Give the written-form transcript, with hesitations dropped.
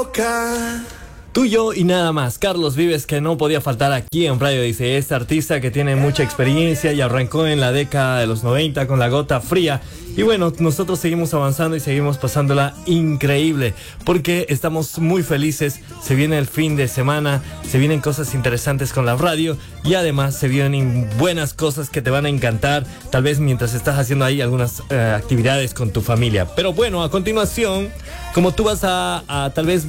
boca. Tú, yo y nada más. Carlos Vives, que no podía faltar aquí en radio, dice, este artista que tiene mucha experiencia y arrancó en la década de los 90 con La Gota Fría. Y bueno, nosotros seguimos avanzando y seguimos pasándola increíble, porque estamos muy felices. Se viene el fin de semana, se vienen cosas interesantes con la radio y además se vienen buenas cosas que te van a encantar, tal vez mientras estás haciendo ahí algunas actividades con tu familia. Pero bueno, a continuación, como tú vas a tal vez